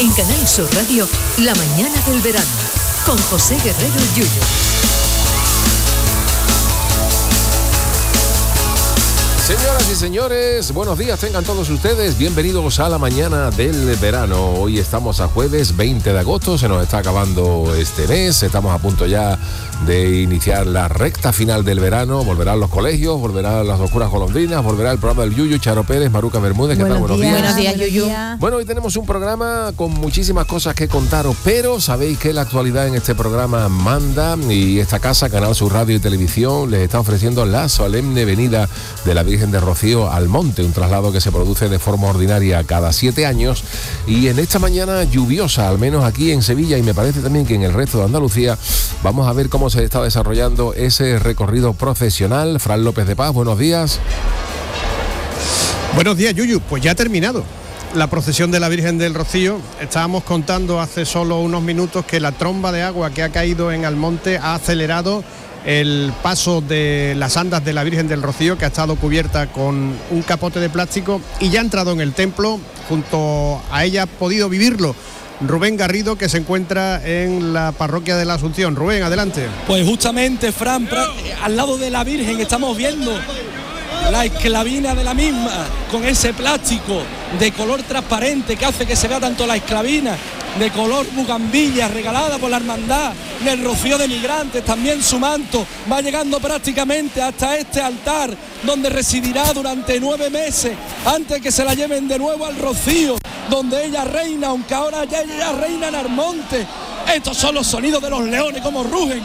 En Canal Sur Radio, La mañana del verano, con José Guerrero Yuyu. Señoras y señores, buenos días tengan todos ustedes, bienvenidos a la mañana del verano. Hoy estamos a jueves 20 de agosto, se nos está acabando este mes, estamos a punto ya de iniciar la recta final del verano, volverán los colegios, volverán las oscuras golondrinas, volverá el programa del Yuyu, Charo Pérez, Maruca Bermúdez, ¿qué tal? Buenos días. Buenos días, Yuyu. Bueno, hoy tenemos un programa con muchísimas cosas que contaros, pero sabéis que la actualidad en este programa manda y esta casa, Canal Sur Radio y Televisión, les está ofreciendo la solemne venida de la Virgen de Rocío al monte, un traslado que se produce de forma ordinaria cada 7 años, y en esta mañana lluviosa, al menos aquí en Sevilla, y me parece también que en el resto de Andalucía, vamos a ver cómo se está desarrollando ese recorrido procesional. Fran López de Paz, buenos días. Buenos días, Yuyu. Pues ya ha terminado la procesión de la Virgen del Rocío. Estábamos contando hace solo unos minutos que la tromba de agua que ha caído en Almonte ha acelerado el paso de las andas de la Virgen del Rocío, que ha estado cubierta con un capote de plástico, y ya ha entrado en el templo. Junto a ella ha podido vivirlo Rubén Garrido, que se encuentra en la parroquia de la Asunción. Rubén, adelante. Pues justamente, Fran, al lado de la Virgen estamos viendo la esclavina de la misma, con ese plástico de color transparente que hace que se vea tanto la esclavina, de color bugambilla, regalada por la Hermandad del Rocío de Migrantes. También su manto va llegando prácticamente hasta este altar, donde residirá durante 9 meses, antes que se la lleven de nuevo al Rocío, donde ella reina, aunque ahora ya ella reina en Almonte. Estos son los sonidos de los leones, como rugen.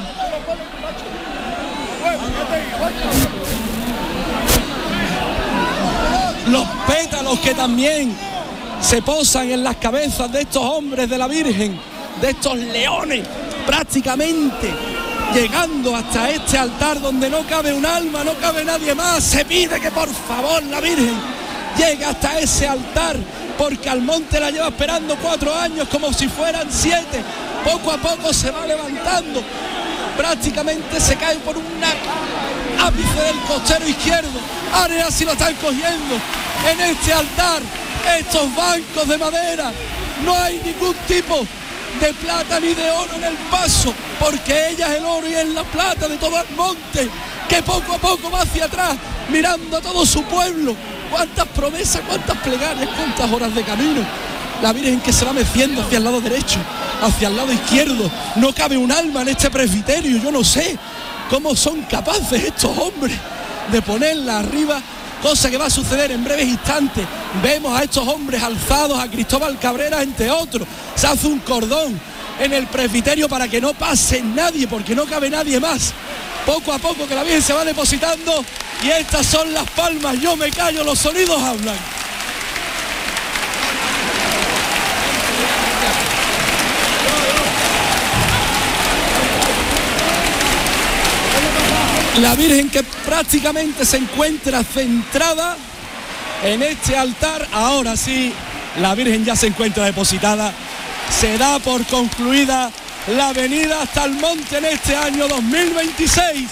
Los pétalos que también se posan en las cabezas de estos hombres de la Virgen, de estos leones, prácticamente llegando hasta este altar donde no cabe un alma, no cabe nadie más. Se pide que por favor la Virgen llegue hasta ese altar, porque Almonte la lleva esperando 4 años como si fueran 7. Poco a poco se va levantando, prácticamente se cae por una ápice del costero izquierdo. Ahora sí lo están cogiendo en este altar. Estos bancos de madera, no hay ningún tipo de plata ni de oro en el paso, porque ella es el oro y es la plata de todo Almonte, que poco a poco va hacia atrás, mirando a todo su pueblo. Cuántas promesas, cuántas plegarias, cuántas horas de camino. La Virgen que se va meciendo hacia el lado derecho, hacia el lado izquierdo. No cabe un alma en este presbiterio. Yo no sé cómo son capaces estos hombres de ponerla arriba, cosa que va a suceder en breves instantes. Vemos a estos hombres alzados, a Cristóbal Cabrera entre otros. Se hace un cordón en el presbiterio para que no pase nadie, porque no cabe nadie más. Poco a poco que la Virgen se va depositando, y estas son las palmas. Yo me callo, los sonidos hablan. La Virgen que prácticamente se encuentra centrada en este altar. Ahora sí, la Virgen ya se encuentra depositada. Se da por concluida la venida hasta Almonte en este año 2026.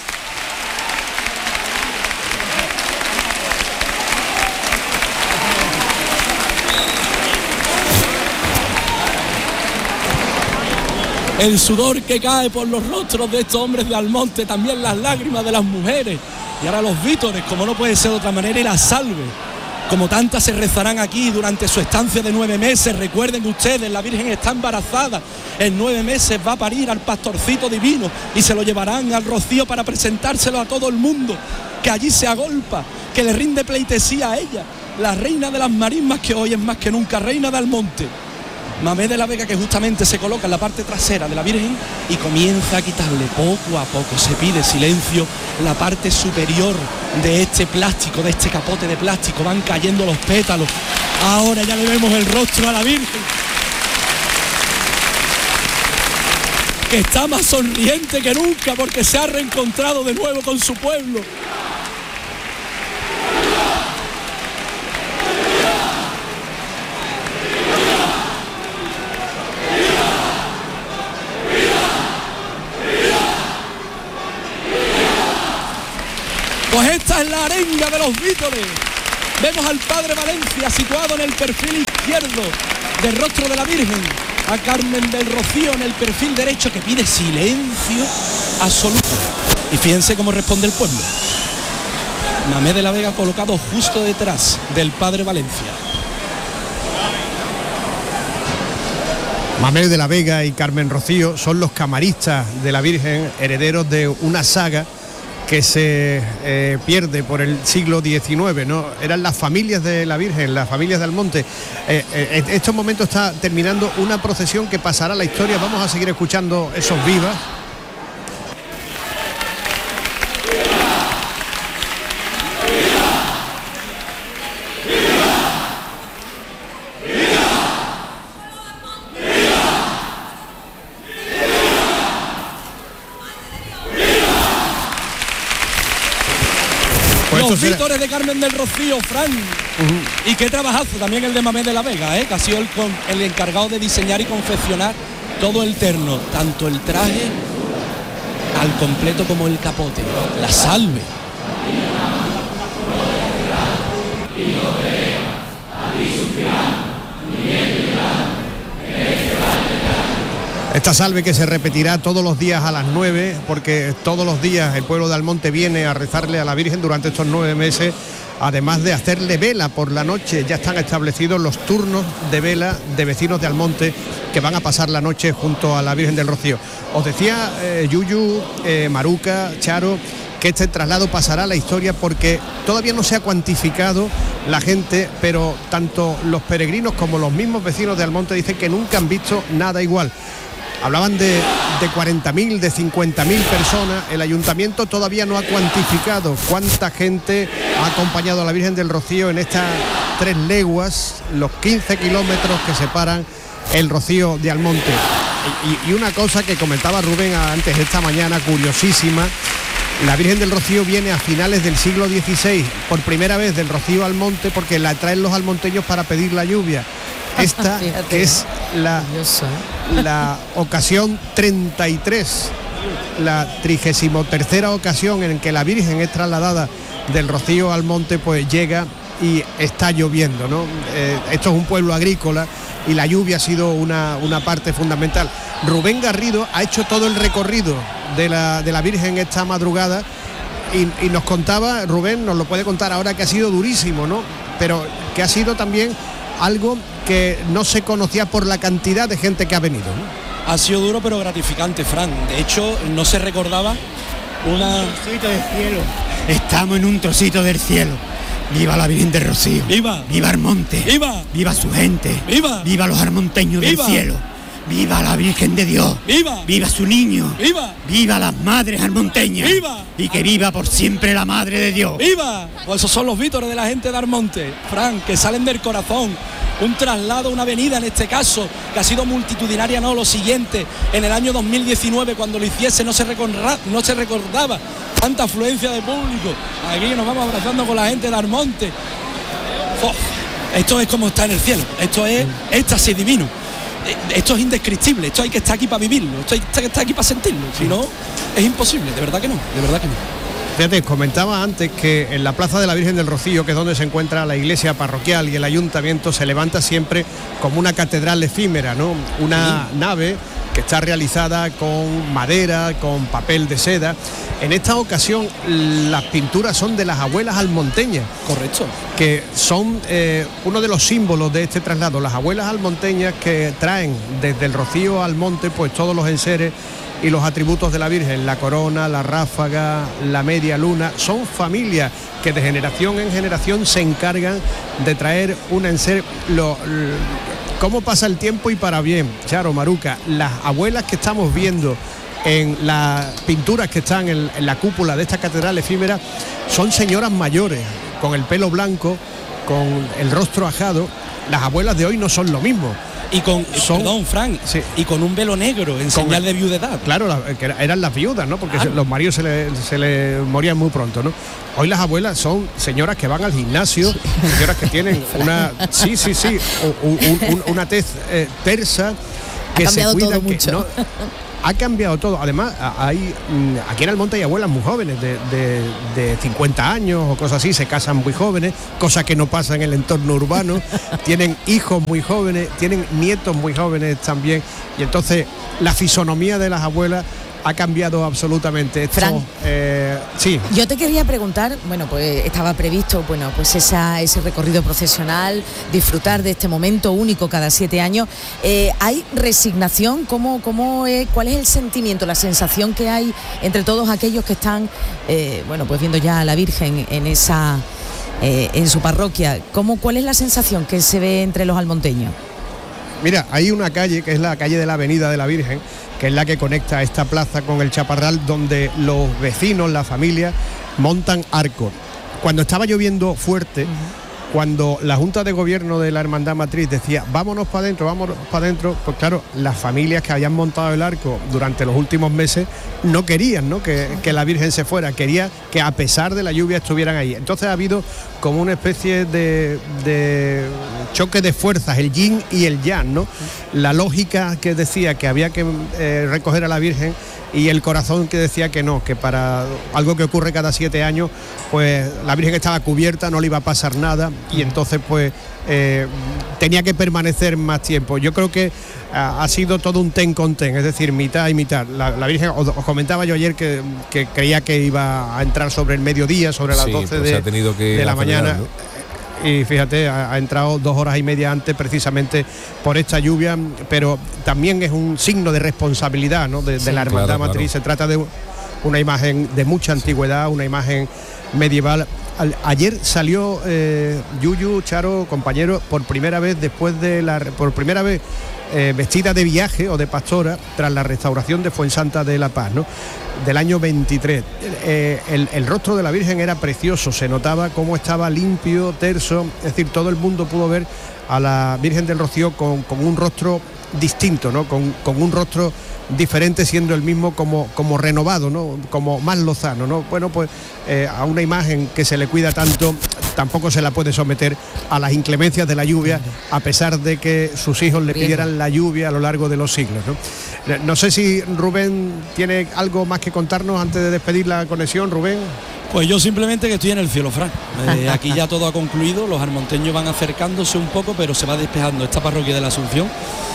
El sudor que cae por los rostros de estos hombres de Almonte, también las lágrimas de las mujeres, y ahora los vítores, como no puede ser de otra manera, y las salves, como tantas se rezarán aquí durante su estancia de 9 meses. Recuerden ustedes, la Virgen está embarazada, en 9 meses va a parir al pastorcito divino, y se lo llevarán al Rocío para presentárselo a todo el mundo, que allí se agolpa, que le rinde pleitesía a ella, la reina de las marismas, que hoy es más que nunca reina de Almonte. Mamé de la Vega, que justamente se coloca en la parte trasera de la Virgen y comienza a quitarle poco a poco, se pide silencio, la parte superior de este plástico, de este capote de plástico. Van cayendo los pétalos. Ahora ya le vemos el rostro a la Virgen, que está más sonriente que nunca, porque se ha reencontrado de nuevo con su pueblo. Pues esta es la arenga de los vítores. Vemos al Padre Valencia situado en el perfil izquierdo del rostro de la Virgen, a Carmen del Rocío en el perfil derecho, que pide silencio absoluto. Y fíjense cómo responde el pueblo. Mamé de la Vega colocado justo detrás del Padre Valencia. Mamé de la Vega y Carmen Rocío son los camaristas de la Virgen, herederos de una saga que se pierde por el siglo XIX, ¿no? Eran las familias de la Virgen, las familias de Almonte. En estos momentos está terminando una procesión que pasará a la historia. Vamos a seguir escuchando esos vivas. Los vítores de Carmen del Rocío, Fran. Y qué trabajazo también el de Mamé de la Vega, que ha sido el encargado de diseñar y confeccionar todo el terno, tanto el traje al completo como el capote, la salve. Esta salve que se repetirá todos los días a las 9, porque todos los días el pueblo de Almonte viene a rezarle a la Virgen durante estos 9 meses, además de hacerle vela por la noche. Ya están establecidos los turnos de vela de vecinos de Almonte que van a pasar la noche junto a la Virgen del Rocío. Os decía Yuyu, Maruca, Charo, que este traslado pasará a la historia porque todavía no se ha cuantificado la gente, pero tanto los peregrinos como los mismos vecinos de Almonte dicen que nunca han visto nada igual. Hablaban de 40.000, de 50.000 personas. El ayuntamiento todavía no ha cuantificado cuánta gente ha acompañado a la Virgen del Rocío en estas 3 leguas, los 15 kilómetros que separan el Rocío de Almonte. Y una cosa que comentaba Rubén antes esta mañana, curiosísima: la Virgen del Rocío viene a finales del siglo XVI, por primera vez del Rocío al monte, porque la traen los almonteños para pedir la lluvia. Esta es la ocasión 33, la 33ª ocasión en que la Virgen es trasladada del Rocío al monte, pues llega y está lloviendo, ¿no? Esto es un pueblo agrícola y la lluvia ha sido una parte fundamental. Rubén Garrido ha hecho todo el recorrido de la Virgen esta madrugada y nos contaba, Rubén nos lo puede contar ahora, que ha sido durísimo, ¿no? Pero que ha sido también algo que no se conocía por la cantidad de gente que ha venido, ¿no? Ha sido duro pero gratificante, Fran. De hecho, no se recordaba una... trocito del cielo. Estamos en un trocito del cielo. ¡Viva la Virgen del Rocío! ¡Viva! ¡Viva Almonte! ¡Viva! ¡Viva su gente! ¡Viva! ¡Viva los almonteños del cielo! ¡Viva la Virgen de Dios! ¡Viva! ¡Viva su niño! ¡Viva! ¡Viva las madres almonteñas! ¡Viva! Y que viva por siempre la Madre de Dios. ¡Viva! Pues esos son los vítores de la gente de Almonte, Fran, que salen del corazón. Un traslado, una avenida en este caso, que ha sido multitudinaria, no, lo siguiente, en el año 2019, cuando lo hiciese, no se recordaba tanta afluencia de público. Aquí nos vamos abrazando con la gente de Almonte. Esto es como está en el cielo, esto es éxtasis divino. Esto es indescriptible, esto hay que estar aquí para vivirlo, esto hay que estar aquí para sentirlo, si no, es imposible, de verdad que no, de verdad que no. Fíjate, comentaba antes que en la Plaza de la Virgen del Rocío, que es donde se encuentra la iglesia parroquial y el ayuntamiento, se levanta siempre como una catedral efímera, ¿no? Una nave que está realizada con madera, con papel de seda. En esta ocasión las pinturas son de las abuelas almonteñas. Correcto. Que son uno de los símbolos de este traslado. Las abuelas almonteñas que traen desde el Rocío al monte pues todos los enseres y los atributos de la Virgen, la corona, la ráfaga, la media luna. Son familias que de generación en generación se encargan de traer un enser. ¿Cómo pasa el tiempo y para bien? Charo, Maruca, las abuelas que estamos viendo en las pinturas que están en la cúpula de esta catedral efímera son señoras mayores, con el pelo blanco, con el rostro ajado. Las abuelas de hoy no son lo mismo. Y con, perdón, Frank, sí, y con un velo negro en señal de viudedad. Claro, que eran las viudas, ¿no? Porque los maridos se le morían muy pronto, ¿no? Hoy las abuelas son señoras que van al gimnasio, señoras que tienen una una tez tersa, que se cuidan, que no, ha cambiado todo. Además, aquí en Almonte hay abuelas muy jóvenes, de 50 años o cosas así, se casan muy jóvenes, cosa que no pasa en el entorno urbano. Tienen hijos muy jóvenes, tienen nietos muy jóvenes también, y entonces la fisonomía de las abuelas ha cambiado absolutamente. Fran, sí. Yo te quería preguntar, bueno, pues estaba previsto, bueno, pues ese recorrido procesional, disfrutar de este momento único cada 7 años. ¿Hay resignación? ¿Cuál es el sentimiento, la sensación que hay entre todos aquellos que están, bueno, pues viendo ya a la Virgen en su parroquia? ¿Cuál es la sensación que se ve entre los almonteños? Mira, hay una calle que es la calle de la Avenida de la Virgen, que es la que conecta esta plaza con el Chaparral, donde los vecinos, la familia, montan arcos. Cuando estaba lloviendo fuerte, cuando la Junta de Gobierno de la Hermandad Matriz decía vámonos para adentro, pues claro, las familias que habían montado el arco durante los últimos meses no querían, ¿no?, que la Virgen se fuera, quería que a pesar de la lluvia estuvieran ahí. Entonces ha habido como una especie de choque de fuerzas, el yin y el yang, ¿no? La lógica que decía que había que recoger a la Virgen, y el corazón que decía que no, que para algo que ocurre cada 7 años, pues la Virgen estaba cubierta, no le iba a pasar nada, y entonces pues tenía que permanecer más tiempo. Yo creo que ha sido todo un ten con ten, es decir, mitad y mitad. La Virgen, os comentaba yo ayer que creía que iba a entrar sobre el mediodía, sobre las 12 de la mañana, ¿no? Y fíjate, ha entrado 2 horas y media antes, precisamente por esta lluvia, pero también es un signo de responsabilidad, ¿no?, de la Hermandad Matriz. Se trata de una imagen de mucha antigüedad, una imagen medieval. Ayer salió Yuyu, Charo, compañero, por primera vez vestida de viaje o de pastora tras la restauración de Fuensanta de la Paz, ¿no?, del año 23. El rostro de la Virgen era precioso, se notaba cómo estaba limpio, terso, es decir, todo el mundo pudo ver a la Virgen del Rocío con un rostro distinto, ¿no?, con un rostro diferente, siendo el mismo como renovado, ¿no?, como más lozano, ¿no? Bueno, pues a una imagen que se le cuida tanto, tampoco se la puede someter a las inclemencias de la lluvia, a pesar de que sus hijos le pidieran la lluvia a lo largo de los siglos, ¿no? No sé si Rubén tiene algo más que contarnos antes de despedir la conexión. Rubén. Pues yo simplemente que estoy en el cielo, Fran. Aquí ya todo ha concluido, los armonteños van acercándose un poco, pero se va despejando esta parroquia de la Asunción.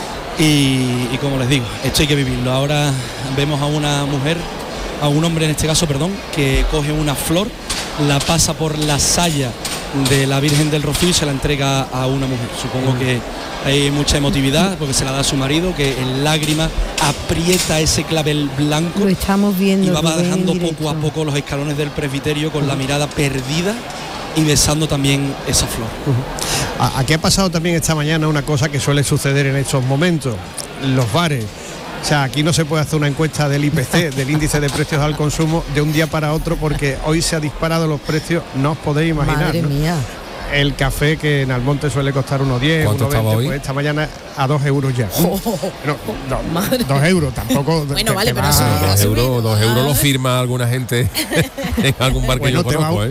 Y como les digo, esto hay que vivirlo. Ahora vemos a una mujer, a un hombre en este caso, perdón, que coge una flor, la pasa por la saya de la Virgen del Rocío y se la entrega a una mujer. Supongo que hay mucha emotividad porque se la da a su marido, que en lágrimas aprieta ese clavel blanco. Lo estamos viendo. Y va bajando poco a poco los escalones del presbiterio con la mirada perdida y besando también esa flor. Aquí ha pasado también esta mañana una cosa que suele suceder en estos momentos: los bares. O sea, aquí no se puede hacer una encuesta del IPC, del índice de precios al consumo, de un día para otro, porque hoy se ha disparado los precios, no os podéis imaginar. Madre mía. El café, que en Almonte suele costar unos 10, ¿cuánto unos 20, pues esta mañana a 2 euros ya. No, 2 euros tampoco. Bueno, vale, pero eso 2 euros lo firma alguna gente en algún bar que yo conozco,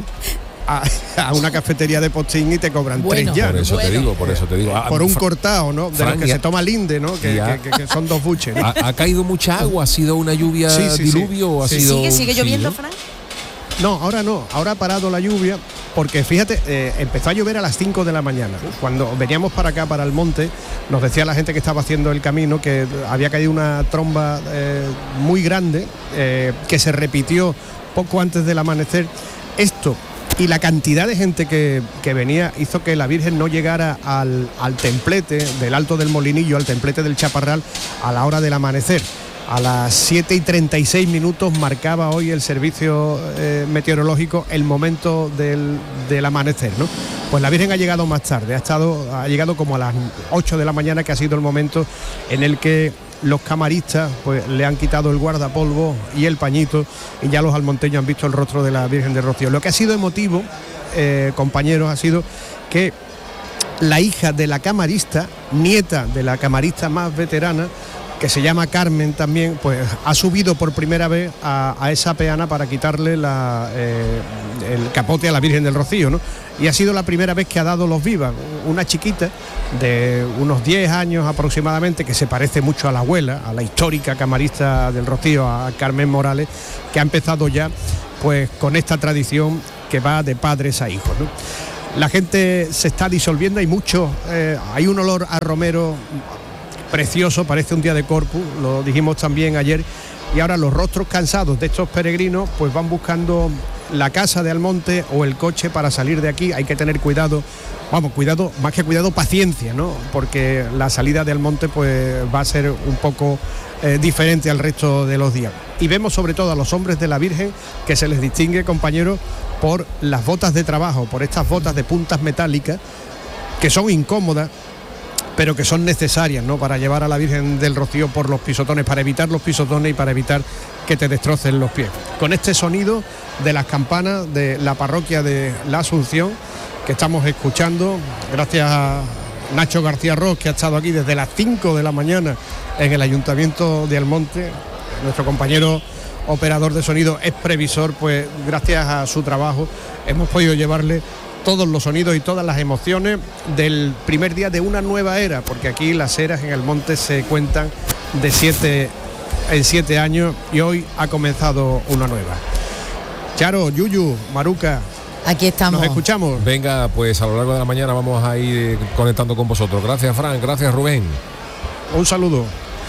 a una cafetería de Postín y te cobran 3 ya. Por eso te digo. Por un cortado, ¿no? De Fran, los que se toma Linde, ¿no? Que son 2 buches, ¿no? ¿Ha caído mucha agua? ¿Ha sido una lluvia diluvio o ha sido...? ¿Sigue lloviendo, Fran? No, ahora ha parado la lluvia, porque fíjate, empezó a llover a las 5 de la mañana. Cuando veníamos para acá, para el monte, nos decía la gente que estaba haciendo el camino que había caído una tromba muy grande, que se repitió poco antes del amanecer. Esto y la cantidad de gente que venía hizo que la Virgen no llegara al templete del Alto del Molinillo, al templete del Chaparral, a la hora del amanecer. A las 7:36 marcaba hoy el servicio meteorológico el momento del amanecer, ¿no? Pues la Virgen ha llegado más tarde, ha llegado como a las 8 de la mañana, que ha sido el momento en el que los camaristas pues le han quitado el guardapolvo y el pañito, y ya los almonteños han visto el rostro de la Virgen del Rocío. Lo que ha sido emotivo, compañeros, ha sido que la hija de la camarista, nieta de la camarista más veterana, que se llama Carmen también, pues ha subido por primera vez a esa peana para quitarle el capote a la Virgen del Rocío, ¿no? Y ha sido la primera vez que ha dado los vivas, una chiquita de unos 10 años aproximadamente, que se parece mucho a la abuela, a la histórica camarista del Rocío, a Carmen Morales, que ha empezado ya pues con esta tradición que va de padres a hijos, ¿no? La gente se está disolviendo, hay un olor a romero precioso, parece un día de Corpus, lo dijimos también ayer, y ahora los rostros cansados de estos peregrinos pues van buscando la casa de Almonte o el coche para salir de aquí. Hay que tener cuidado, más que cuidado, paciencia, ¿no? Porque la salida de Almonte pues va a ser un poco diferente al resto de los días. Y vemos sobre todo a los hombres de la Virgen, que se les distingue, compañeros, por las botas de trabajo, por estas botas de puntas metálicas que son incómodas, pero que son necesarias, ¿no?, para llevar a la Virgen del Rocío por los pisotones, para evitar los pisotones y para evitar que te destrocen los pies. Con este sonido de las campanas de la parroquia de la Asunción que estamos escuchando, gracias a Nacho García Ros, que ha estado aquí desde las 5 de la mañana en el Ayuntamiento de Almonte, nuestro compañero operador de sonido es previsor, pues gracias a su trabajo hemos podido llevarle todos los sonidos y todas las emociones del primer día de una nueva era, porque aquí las eras en Almonte se cuentan de 7 en 7 años y hoy ha comenzado una nueva. Charo, Yuyu, Maruca, aquí estamos. Nos escuchamos. Venga, pues a lo largo de la mañana vamos a ir conectando con vosotros. Gracias, Fran, gracias, Rubén. Un saludo.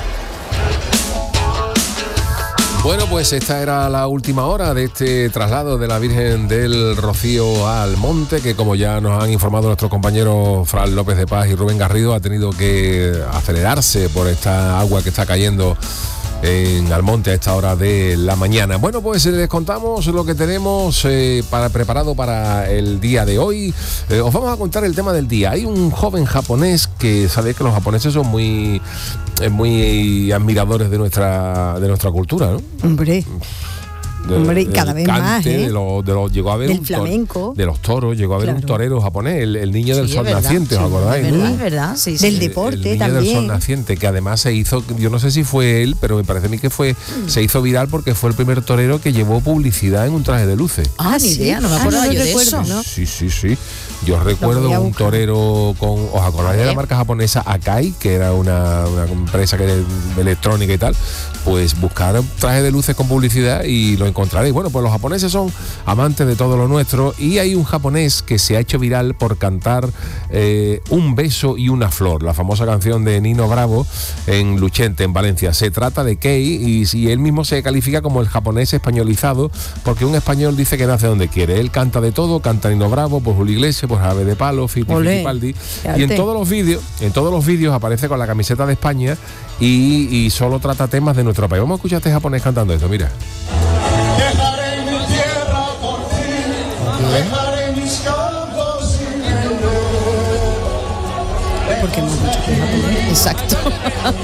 Bueno, pues esta era la última hora de este traslado de la Virgen del Rocío a Almonte, que como ya nos han informado nuestros compañeros Fran López de Paz y Rubén Garrido, ha tenido que acelerarse por esta agua que está cayendo en Almonte a esta hora de la mañana. Bueno, pues les contamos lo que tenemos preparado para el día de hoy. Os vamos a contar el tema del día. Hay un joven japonés que sabéis que los japoneses son muy admiradores de nuestra cultura, ¿no? Hombre, cada vez más, ¿eh? Llegó a ver del flamenco, de los toros, llegó a ver un torero japonés, el niño del sol naciente, ¿os acordáis? Es verdad, sí. Del deporte el niño también. del sol naciente, que además se hizo, yo no sé si fue él, pero me parece a mí que se hizo viral porque fue el primer torero que llevó publicidad en un traje de luces. Ni idea, no me acordaba yo de eso. ¿No? Sí. Yo recuerdo un torero ¿os acordáis de la marca japonesa Akai, que era una empresa de electrónica y tal? Pues buscar traje de luces con publicidad y lo encontraréis. Bueno, pues los japoneses son amantes de todo lo nuestro y hay un japonés que se ha hecho viral por cantar Un beso y una flor, la famosa canción de Nino Bravo en Luchente, en Valencia. Se trata de Kei y él mismo se califica como el japonés españolizado, porque un español dice que nace donde quiere. Él canta de todo, canta Nino Bravo, pues Julio Iglesias, pues Ave de Palo, Fittipaldi, y en todos los vídeos aparece con la camiseta de España y solo trata temas de nuestro país. Vamos a escuchar a este japonés cantando esto, mira. Dejaré mi tierra por ti, dejaré mis campos sin Porque hemos dicho que es japonés. Exacto.